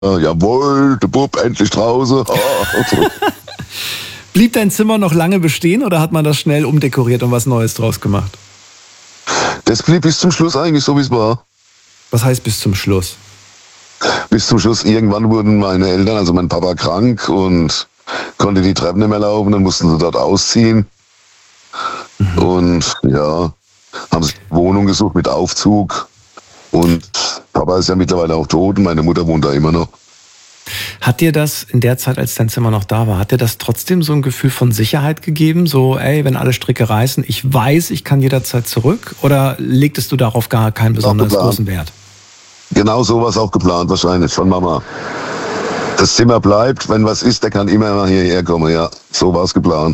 jawohl, der Bub endlich draußen. Blieb dein Zimmer noch lange bestehen oder hat man das schnell umdekoriert und was Neues draus gemacht? Das blieb bis zum Schluss eigentlich so, wie es war. Was heißt bis zum Schluss? Bis zum Schluss, irgendwann wurden meine Eltern, also mein Papa, krank und konnte die Treppen nicht mehr laufen, dann mussten sie dort ausziehen. Und ja, haben sich eine Wohnung gesucht mit Aufzug. Und Papa ist ja mittlerweile auch tot und meine Mutter wohnt da immer noch. Hat dir das in der Zeit, als dein Zimmer noch da war, hat dir das trotzdem so ein Gefühl von Sicherheit gegeben? So, ey, wenn alle Stricke reißen, ich weiß, ich kann jederzeit zurück? Oder legtest du darauf gar keinen besonders großen Wert? Genau so war es auch geplant wahrscheinlich von Mama. Das Zimmer bleibt, wenn was ist, der kann immer hierher kommen. Ja, so war es geplant.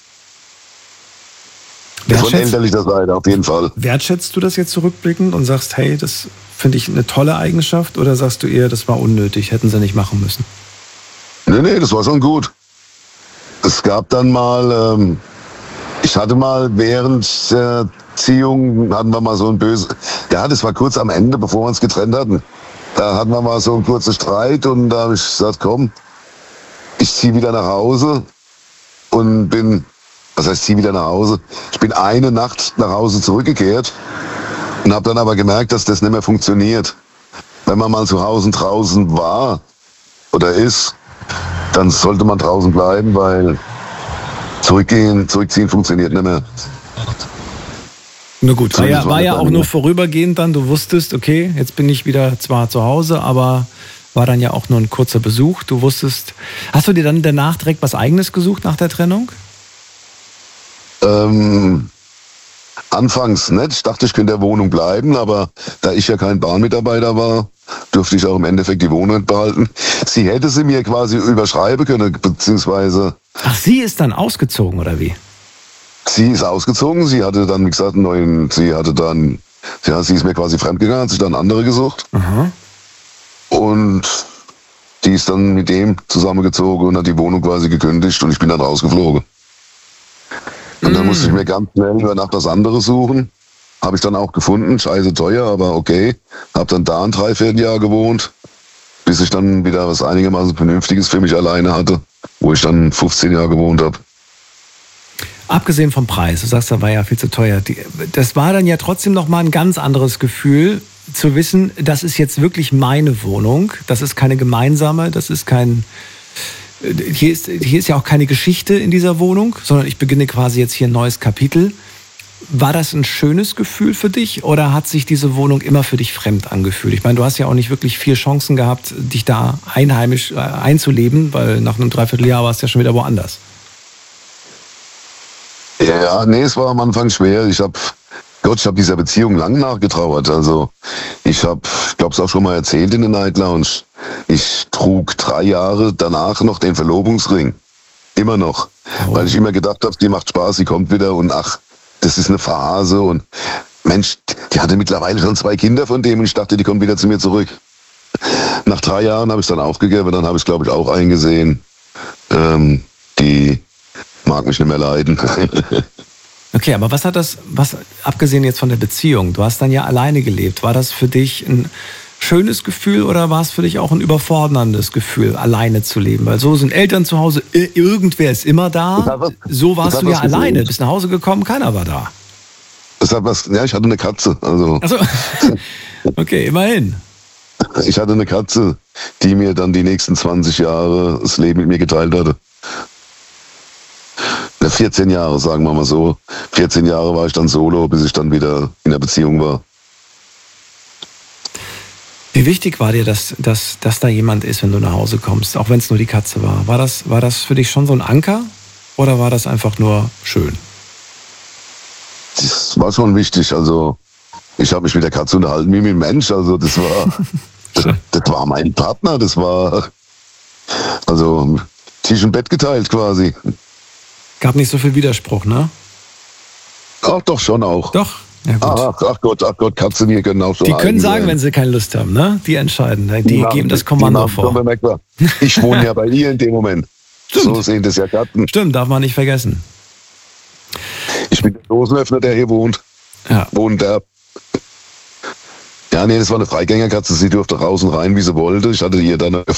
Von elterlicher Seite auf jeden Fall. Wertschätzt du das jetzt zurückblickend und sagst, hey, das finde ich eine tolle Eigenschaft? Oder sagst du eher, das war unnötig, hätten sie nicht machen müssen? Nee, das war schon gut. Es gab dann mal, ich hatte mal während der Erziehung, hatten wir mal so ein das war kurz am Ende, bevor wir uns getrennt hatten. Da hatten wir mal so einen kurzen Streit und da habe ich gesagt, komm, ich ziehe wieder nach Hause und was heißt zieh wieder nach Hause? Ich bin eine Nacht nach Hause zurückgekehrt und habe dann aber gemerkt, dass das nicht mehr funktioniert. Wenn man mal zu Hause draußen war oder ist, dann sollte man draußen bleiben, weil zurückziehen funktioniert nicht mehr. Na gut, war ja auch nur vorübergehend dann. Du wusstest, okay, jetzt bin ich wieder zwar zu Hause, aber war dann ja auch nur ein kurzer Besuch. Du wusstest, hast du dir dann danach direkt was Eigenes gesucht nach der Trennung? Anfangs nicht. Ich dachte, ich könnte in der Wohnung bleiben, aber da ich ja kein Bahnmitarbeiter war, durfte ich auch im Endeffekt die Wohnung behalten. Sie hätte sie mir quasi überschreiben können, beziehungsweise... Ach, sie ist dann ausgezogen, oder wie? Sie ist ausgezogen, sie hatte dann, wie gesagt, sie ist mir quasi fremdgegangen, hat sich dann andere gesucht. Aha. Und die ist dann mit dem zusammengezogen und hat die Wohnung quasi gekündigt und ich bin dann rausgeflogen. Und dann musste ich mir ganz schnell über Nacht was anderes suchen. Habe ich dann auch gefunden, scheiße teuer, aber okay. Habe dann da ein 3/4 Jahr gewohnt, bis ich dann wieder was einigermaßen Vernünftiges für mich alleine hatte, wo ich dann 15 Jahre gewohnt habe. Abgesehen vom Preis, du sagst, da war ja viel zu teuer. Das war dann ja trotzdem nochmal ein ganz anderes Gefühl, zu wissen, das ist jetzt wirklich meine Wohnung. Das ist keine gemeinsame, das ist kein... Hier ist ja auch keine Geschichte in dieser Wohnung, sondern ich beginne quasi jetzt hier ein neues Kapitel. War das ein schönes Gefühl für dich oder hat sich diese Wohnung immer für dich fremd angefühlt? Ich meine, du hast ja auch nicht wirklich viel Chancen gehabt, dich da einheimisch einzuleben, weil nach einem Dreivierteljahr warst du ja schon wieder woanders. Ja, nee, es war am Anfang schwer. Ich habe dieser Beziehung lang nachgetrauert. Also ich glaube, es auch schon mal erzählt in der Night Lounge. Ich trug 3 Jahre danach noch den Verlobungsring. Immer noch. Oh. Weil ich immer gedacht habe, die macht Spaß, sie kommt wieder und ach, das ist eine Phase und Mensch, die hatte mittlerweile schon 2 Kinder von dem und ich dachte, die kommt wieder zu mir zurück. Nach 3 Jahren habe ich es dann aufgegeben, dann habe ich es, glaube ich, auch eingesehen. Die mag mich nicht mehr leiden. Okay, aber was abgesehen jetzt von der Beziehung, du hast dann ja alleine gelebt, war das für dich ein schönes Gefühl oder war es für dich auch ein überforderndes Gefühl, alleine zu leben? Weil so sind Eltern zu Hause, irgendwer ist immer da, so warst du ja alleine, bist nach Hause gekommen, keiner war da. Ich hatte eine Katze. Also. Ach so. Okay, immerhin. Ich hatte eine Katze, die mir dann die nächsten 20 Jahre das Leben mit mir geteilt hatte. 14 Jahre, sagen wir mal so. 14 Jahre war ich dann solo, bis ich dann wieder in der Beziehung war. Wie wichtig war dir, dass da jemand ist, wenn du nach Hause kommst, auch wenn es nur die Katze war? War das für dich schon so ein Anker oder war das einfach nur schön? Das war schon wichtig. Also ich habe mich mit der Katze unterhalten wie mit einem Mensch. Also das war mein Partner. Das war also Tisch und Bett geteilt quasi. Gab nicht so viel Widerspruch, ne? Ach, doch, schon auch. Doch? Ja, gut. Ach Gott, Katzen hier können auch schon. Die können sagen, wenn sie keine Lust haben, ne? Die entscheiden, die geben das Kommando vor. Ich wohne ja bei ihr in dem Moment. Stimmt. So sehen das ja Katzen. Stimmt, darf man nicht vergessen. Ich bin der Dosenöffner, der hier wohnt. Ja. Ja, Ja, nee, das war eine Freigängerkatze. Sie durfte raus und rein, wie sie wollte. Ich hatte ihr dann